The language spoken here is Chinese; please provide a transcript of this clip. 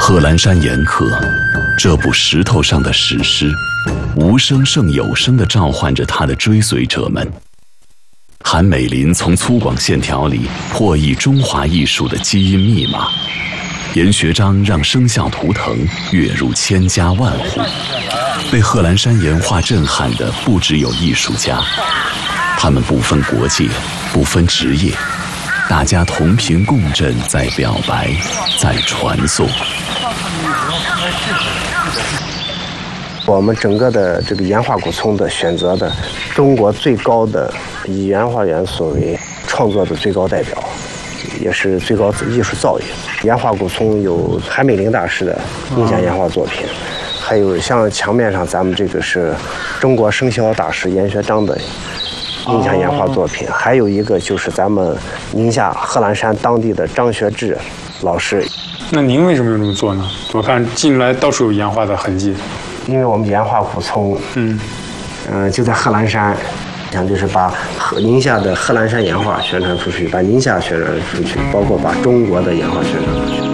贺兰山岩刻，这部石头上的史诗，无声胜有声地召唤着他的追随者们。韩美林从粗犷线条里破译中华艺术的基因密码，严学章让生肖图腾跃入千家万户。被贺兰山岩画震撼的不只有艺术家，他们不分国界，不分职业，大家同频共振，在表白，在传颂。 我们整个的这个岩画古葱的选择的中国最高的以岩画元素为创作的最高代表，也是最高艺术造诣。岩画古葱有韩美林大师的印象岩画作品，还有像墙面上咱们这个是中国生肖大师严学章的印象岩画作品，还有一个就是咱们宁夏贺兰山当地的张学志老师。 那您为什么要这么做呢？我看进来到处有岩画的痕迹。 因为我们岩画古葱，就在贺兰山，想就是把宁夏的贺兰山岩画宣传出去，把宁夏宣传出去，包括把中国的岩画宣传出去。